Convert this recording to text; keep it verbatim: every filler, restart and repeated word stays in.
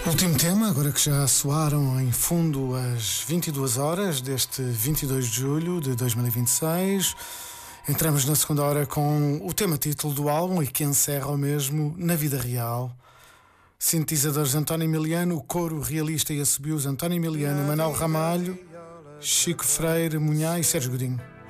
Último tema, agora que já soaram em fundo as vinte e duas horas deste vinte e dois de julho de dois mil e vinte e seis. Entramos na segunda hora com o tema título do álbum e que encerra o mesmo Na Vida Real. Sintetizadores António Emiliano, o coro realista e assobios António Emiliano, Manuel Ramalho, Chico Freire, Munhá e Sérgio Godinho.